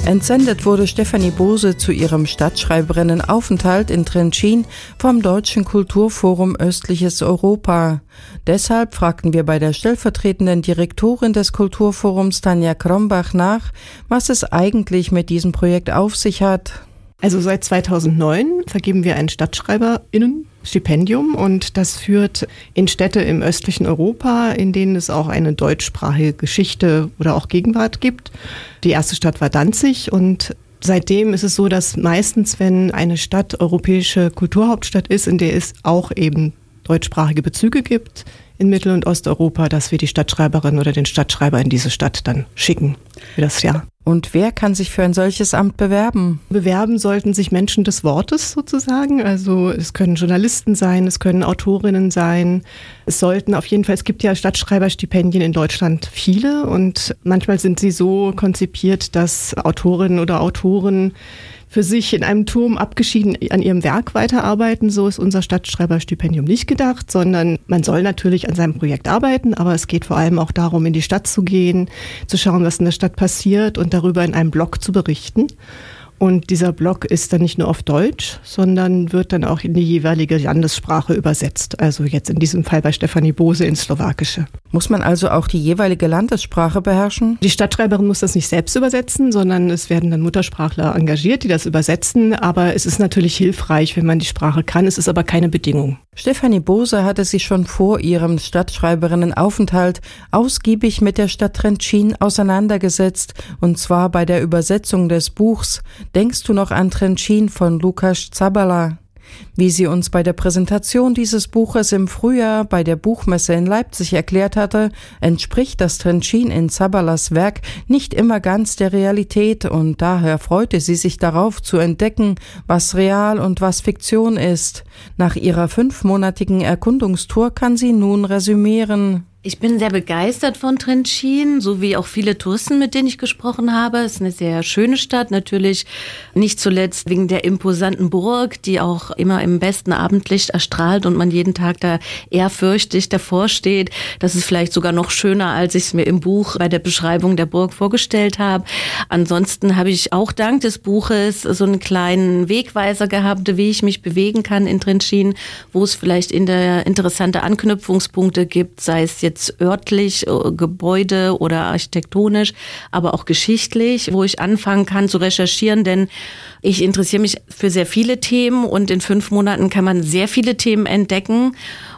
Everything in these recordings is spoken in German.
Entsendet wurde Stefanie Bose zu ihrem Stadtschreiberinnenaufenthalt in Trenčín vom Deutschen Kulturforum Östliches Europa. Deshalb fragten wir bei der stellvertretenden Direktorin des Kulturforums Tanja Krombach nach, was es eigentlich mit diesem Projekt auf sich hat. Also seit 2009 vergeben wir ein StadtschreiberInnen-Stipendium und das führt in Städte im östlichen Europa, in denen es auch eine deutschsprachige Geschichte oder auch Gegenwart gibt. Die erste Stadt war Danzig und seitdem ist es so, dass meistens, wenn eine Stadt europäische Kulturhauptstadt ist, in der es auch eben deutschsprachige Bezüge gibt in Mittel- und Osteuropa, dass wir die Stadtschreiberin oder den Stadtschreiber in diese Stadt dann schicken für das Jahr. Und wer kann sich für ein solches Amt bewerben? Bewerben sollten sich Menschen des Wortes sozusagen. Also es können Journalisten sein, es können Autorinnen sein. Es gibt ja Stadtschreiberstipendien in Deutschland viele und manchmal sind sie so konzipiert, dass Autorinnen oder Autoren für sich in einem Turm abgeschieden an ihrem Werk weiterarbeiten. So ist unser Stadtschreiberstipendium nicht gedacht, sondern man soll natürlich an seinem Projekt arbeiten, aber es geht vor allem auch darum, in die Stadt zu gehen, zu schauen, was in der Stadt passiert und darüber in einem Blog zu berichten. Und dieser Blog ist dann nicht nur auf Deutsch, sondern wird dann auch in die jeweilige Landessprache übersetzt. Also jetzt in diesem Fall bei Stefanie Bose ins Slowakische. Muss man also auch die jeweilige Landessprache beherrschen? Die Stadtschreiberin muss das nicht selbst übersetzen, sondern es werden dann Muttersprachler engagiert, die das übersetzen. Aber es ist natürlich hilfreich, wenn man die Sprache kann. Es ist aber keine Bedingung. Stefanie Bose hatte sich schon vor ihrem Stadtschreiberinnenaufenthalt ausgiebig mit der Stadt Trenčín auseinandergesetzt, und zwar bei der Übersetzung des Buchs Denkst du noch an Trenčín von Lukáš Zabala? Wie sie uns bei der Präsentation dieses Buches im Frühjahr bei der Buchmesse in Leipzig erklärt hatte, entspricht das Trenčín in Zabalas Werk nicht immer ganz der Realität und daher freute sie sich darauf zu entdecken, was real und was Fiktion ist. Nach ihrer 5-monatigen Erkundungstour kann sie nun resümieren. Ich bin sehr begeistert von Trenčín, so wie auch viele Touristen, mit denen ich gesprochen habe. Es ist eine sehr schöne Stadt, natürlich nicht zuletzt wegen der imposanten Burg, die auch immer im besten Abendlicht erstrahlt und man jeden Tag da ehrfürchtig davor steht. Das ist vielleicht sogar noch schöner, als ich es mir im Buch bei der Beschreibung der Burg vorgestellt habe. Ansonsten habe ich auch dank des Buches so einen kleinen Wegweiser gehabt, wie ich mich bewegen kann in Trenčín, wo es vielleicht interessante Anknüpfungspunkte gibt, sei es jetzt örtlich, Gebäude oder architektonisch, aber auch geschichtlich, wo ich anfangen kann zu recherchieren, denn ich interessiere mich für sehr viele Themen und in 5 Monaten kann man sehr viele Themen entdecken.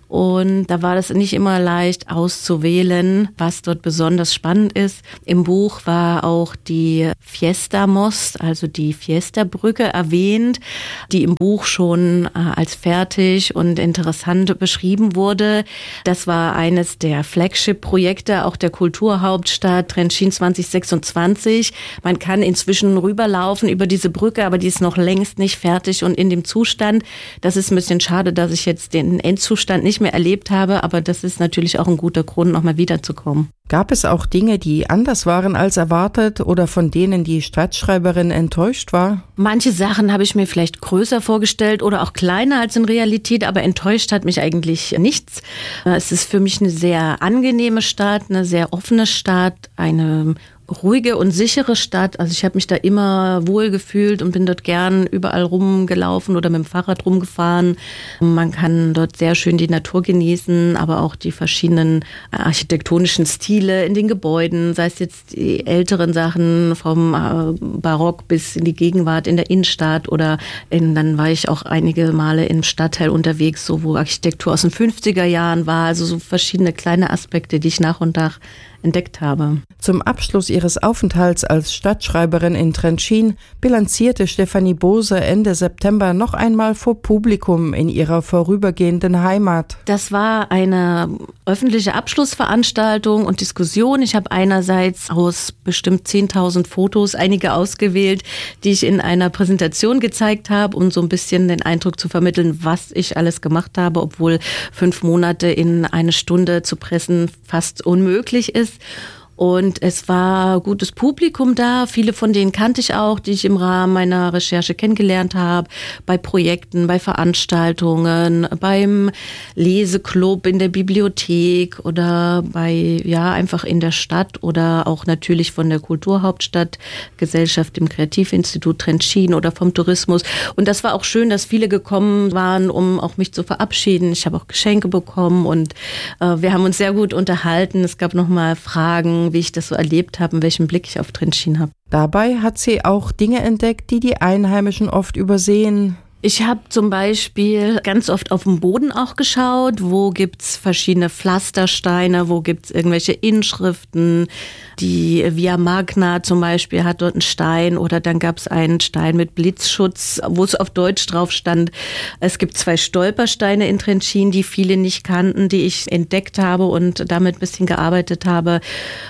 Und da war das nicht immer leicht auszuwählen, was dort besonders spannend ist. Im Buch war auch die Fiesta Most, also die Fiesta-Brücke erwähnt, die im Buch schon als fertig und interessant beschrieben wurde. Das war eines der Flagship-Projekte auch der Kulturhauptstadt Trenčín 2026. Man kann inzwischen rüberlaufen über diese Brücke, aber die ist noch längst nicht fertig und in dem Zustand. Das ist ein bisschen schade, dass ich jetzt den Endzustand nicht mehr erlebt habe, aber das ist natürlich auch ein guter Grund, nochmal wiederzukommen. Gab es auch Dinge, die anders waren als erwartet oder von denen die Stadtschreiberin enttäuscht war? Manche Sachen habe ich mir vielleicht größer vorgestellt oder auch kleiner als in Realität, aber enttäuscht hat mich eigentlich nichts. Es ist für mich eine sehr angenehme Stadt, eine sehr offene Stadt, eine ruhige und sichere Stadt. Also ich habe mich da immer wohl gefühlt und bin dort gern überall rumgelaufen oder mit dem Fahrrad rumgefahren. Man kann dort sehr schön die Natur genießen, aber auch die verschiedenen architektonischen Stile in den Gebäuden, sei es jetzt die älteren Sachen vom Barock bis in die Gegenwart in der Innenstadt dann war ich auch einige Male im Stadtteil unterwegs, so wo Architektur aus den 50er Jahren war, also so verschiedene kleine Aspekte, die ich nach und nach entdeckt habe. Zum Abschluss ihres Aufenthalts als Stadtschreiberin in Trenčín bilanzierte Stefanie Bose Ende September noch einmal vor Publikum in ihrer vorübergehenden Heimat. Das war eine öffentliche Abschlussveranstaltung und Diskussion. Ich habe einerseits aus bestimmt 10.000 Fotos einige ausgewählt, die ich in einer Präsentation gezeigt habe, um so ein bisschen den Eindruck zu vermitteln, was ich alles gemacht habe, obwohl 5 Monate in eine Stunde zu pressen fast unmöglich ist. Und es war gutes Publikum da. Viele von denen kannte ich auch, die ich im Rahmen meiner Recherche kennengelernt habe. Bei Projekten, bei Veranstaltungen, beim Leseclub in der Bibliothek oder einfach in der Stadt oder auch natürlich von der Kulturhauptstadtgesellschaft im Kreativinstitut Trenčín oder vom Tourismus. Und das war auch schön, dass viele gekommen waren, um auch mich zu verabschieden. Ich habe auch Geschenke bekommen und wir haben uns sehr gut unterhalten. Es gab nochmal Fragen, wie ich das so erlebt habe und welchen Blick ich auf Trenčín habe. Dabei hat sie auch Dinge entdeckt, die die Einheimischen oft übersehen. Ich habe zum Beispiel ganz oft auf den Boden auch geschaut, wo gibt's verschiedene Pflastersteine, wo gibt's irgendwelche Inschriften. Die Via Magna zum Beispiel hat dort einen Stein oder dann gab's einen Stein mit Blitzschutz, wo es auf Deutsch drauf stand. Es gibt 2 Stolpersteine in Trenčín, die viele nicht kannten, die ich entdeckt habe und damit ein bisschen gearbeitet habe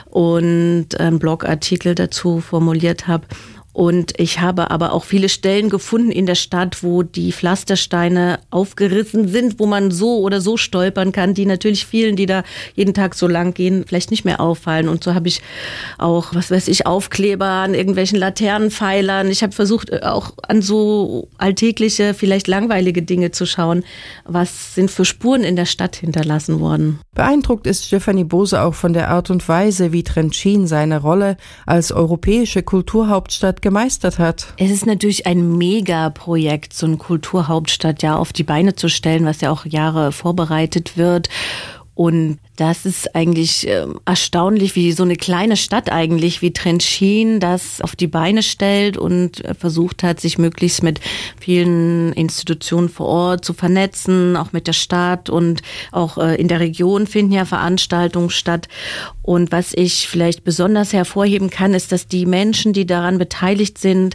und einen Blogartikel dazu formuliert habe. Und ich habe aber auch viele Stellen gefunden in der Stadt, wo die Pflastersteine aufgerissen sind, wo man so oder so stolpern kann, die natürlich vielen, die da jeden Tag so lang gehen, vielleicht nicht mehr auffallen. Und so habe ich auch, Aufkleber an irgendwelchen Laternenpfeilern. Ich habe versucht, auch an so alltägliche, vielleicht langweilige Dinge zu schauen. Was sind für Spuren in der Stadt hinterlassen worden? Beeindruckt ist Stefanie Bose auch von der Art und Weise, wie Trenčín seine Rolle als europäische Kulturhauptstadt gemeistert hat. Es ist natürlich ein Megaprojekt, so eine Kulturhauptstadt auf die Beine zu stellen, was ja auch Jahre vorbereitet wird. Und das ist eigentlich erstaunlich, wie so eine kleine Stadt eigentlich, wie Trenčín, das auf die Beine stellt und versucht hat, sich möglichst mit vielen Institutionen vor Ort zu vernetzen, auch mit der Stadt und auch in der Region finden ja Veranstaltungen statt. Und was ich vielleicht besonders hervorheben kann, ist, dass die Menschen, die daran beteiligt sind,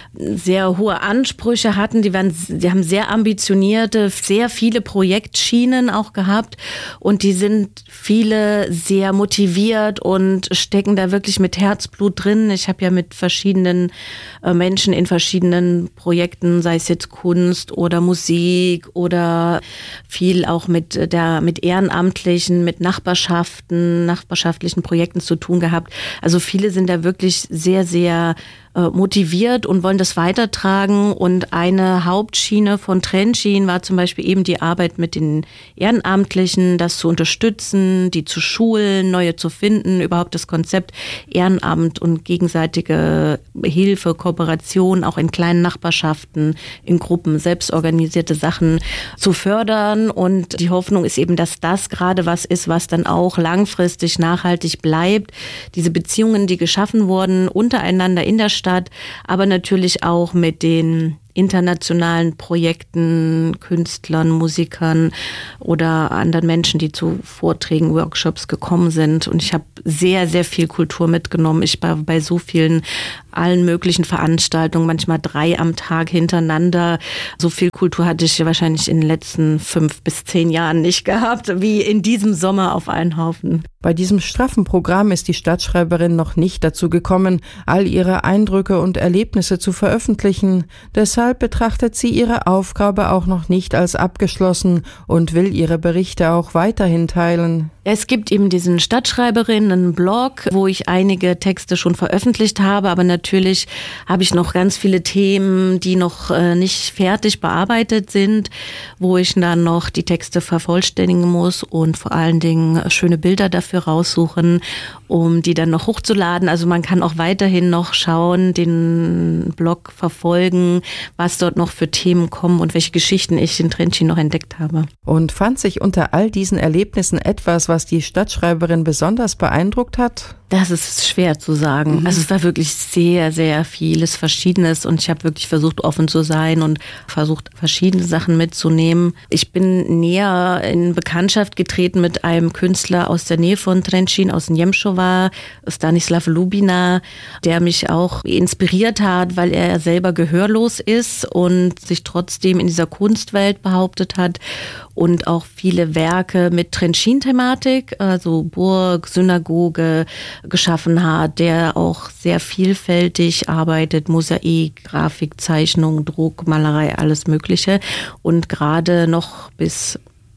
sehr hohe Ansprüche hatten. Die haben sehr ambitionierte, sehr viele Projektschienen auch gehabt und die sind viele sehr motiviert und stecken da wirklich mit Herzblut drin. Ich habe ja mit verschiedenen Menschen in verschiedenen Projekten, sei es jetzt Kunst oder Musik oder viel auch mit Ehrenamtlichen, mit nachbarschaftlichen Projekten zu tun gehabt. Also viele sind da wirklich sehr, sehr motiviert und wollen das weitertragen. Und eine Hauptschiene von Trenčín war zum Beispiel eben die Arbeit mit den Ehrenamtlichen, das zu unterstützen, die zu schulen, neue zu finden, überhaupt das Konzept Ehrenamt und gegenseitige Hilfe, Kooperation, auch in kleinen Nachbarschaften, in Gruppen, selbstorganisierte Sachen zu fördern. Und die Hoffnung ist eben, dass das gerade was ist, was dann auch langfristig nachhaltig bleibt. Diese Beziehungen, die geschaffen wurden, untereinander in der Stadt, aber natürlich auch mit den internationalen Projekten, Künstlern, Musikern oder anderen Menschen, die zu Vorträgen, Workshops gekommen sind. Und ich habe sehr, sehr viel Kultur mitgenommen. Ich war bei so vielen, allen möglichen Veranstaltungen, manchmal 3 am Tag hintereinander. So viel Kultur hatte ich wahrscheinlich in den letzten 5 bis 10 Jahren nicht gehabt, wie in diesem Sommer auf einen Haufen. Bei diesem straffen Programm ist die Stadtschreiberin noch nicht dazu gekommen, all ihre Eindrücke und Erlebnisse zu veröffentlichen. Deshalb betrachtet sie ihre Aufgabe auch noch nicht als abgeschlossen und will ihre Berichte auch weiterhin teilen. Es gibt eben diesen Stadtschreiberinnen-Blog, wo ich einige Texte schon veröffentlicht habe, aber natürlich habe ich noch ganz viele Themen, die noch nicht fertig bearbeitet sind, wo ich dann noch die Texte vervollständigen muss und vor allen Dingen schöne Bilder dafür raussuchen, um die dann noch hochzuladen. Also man kann auch weiterhin noch schauen, den Blog verfolgen, was dort noch für Themen kommen und welche Geschichten ich in Trenčín noch entdeckt habe. Und fand sich unter all diesen Erlebnissen etwas, was die Stadtschreiberin besonders beeindruckt hat? Das ist schwer zu sagen. Also es war wirklich sehr, sehr vieles Verschiedenes und ich habe wirklich versucht, offen zu sein und versucht, verschiedene Sachen mitzunehmen. Ich bin näher in Bekanntschaft getreten mit einem Künstler aus der Nähe von Trenčín, aus Němšová, Stanislav Lubina, der mich auch inspiriert hat, weil er selber gehörlos ist und sich trotzdem in dieser Kunstwelt behauptet hat und auch viele Werke mit Trenčín-Thematik, also Burg, Synagoge, geschaffen hat, der auch sehr vielfältig arbeitet, Mosaik, Grafik, Zeichnung, Druck, Malerei, alles Mögliche und gerade noch bis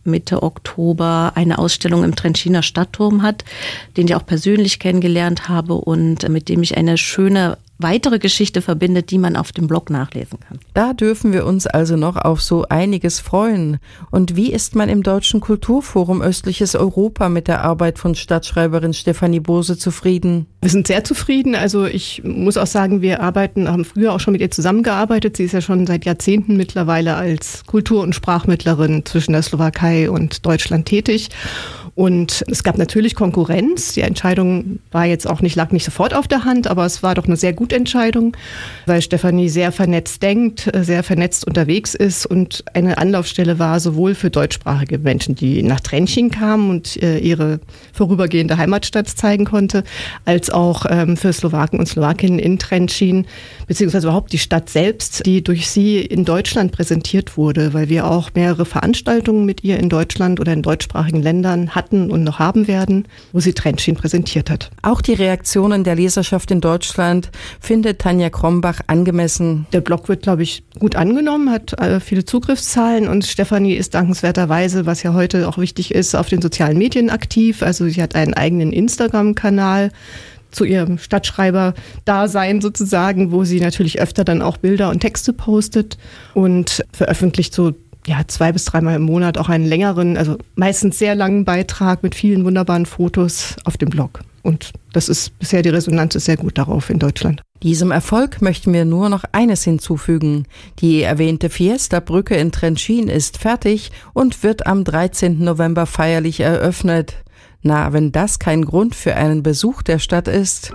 Mitte Oktober eine Ausstellung im Trenčíner Stadtturm hat, den ich auch persönlich kennengelernt habe und mit dem ich eine schöne weitere Geschichte verbindet, die man auf dem Blog nachlesen kann. Da dürfen wir uns also noch auf so einiges freuen. Und wie ist man im Deutschen Kulturforum Östliches Europa mit der Arbeit von Stadtschreiberin Stefanie Bose zufrieden? Wir sind sehr zufrieden. Also ich muss auch sagen, haben früher auch schon mit ihr zusammengearbeitet. Sie ist ja schon seit Jahrzehnten mittlerweile als Kultur- und Sprachmittlerin zwischen der Slowakei und Deutschland tätig. Und es gab natürlich Konkurrenz. Die Entscheidung lag nicht sofort auf der Hand, aber es war doch eine sehr gute Entscheidung, weil Stefanie sehr vernetzt denkt, sehr vernetzt unterwegs ist und eine Anlaufstelle war sowohl für deutschsprachige Menschen, die nach Trenčín kamen und ihre vorübergehende Heimatstadt zeigen konnte, als auch für Slowaken und Slowakinnen in Trenčín, beziehungsweise überhaupt die Stadt selbst, die durch sie in Deutschland präsentiert wurde, weil wir auch mehrere Veranstaltungen mit ihr in Deutschland oder in deutschsprachigen Ländern hatten und noch haben werden, wo sie Trenčín präsentiert hat. Auch die Reaktionen der Leserschaft in Deutschland findet Tanja Krombach angemessen. Der Blog wird, glaube ich, gut angenommen, hat viele Zugriffszahlen und Stefanie ist dankenswerterweise, was ja heute auch wichtig ist, auf den sozialen Medien aktiv. Also sie hat einen eigenen Instagram-Kanal zu ihrem Stadtschreiber-Dasein sozusagen, wo sie natürlich öfter dann auch Bilder und Texte postet und veröffentlicht so 2 bis 3 Mal im Monat auch einen längeren, also meistens sehr langen Beitrag mit vielen wunderbaren Fotos auf dem Blog. Und die Resonanz ist sehr gut darauf in Deutschland. Diesem Erfolg möchten wir nur noch eines hinzufügen. Die erwähnte Fiesta-Brücke in Trenčín ist fertig und wird am 13. November feierlich eröffnet. Na, wenn das kein Grund für einen Besuch der Stadt ist.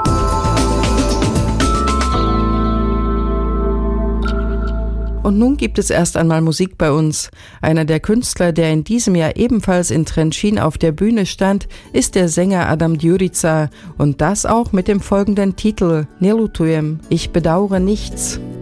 Und nun gibt es erst einmal Musik bei uns. Einer der Künstler, der in diesem Jahr ebenfalls in Trenčín auf der Bühne stand, ist der Sänger Adam Djurica und das auch mit dem folgenden Titel Nelutujem, ich bedauere nichts.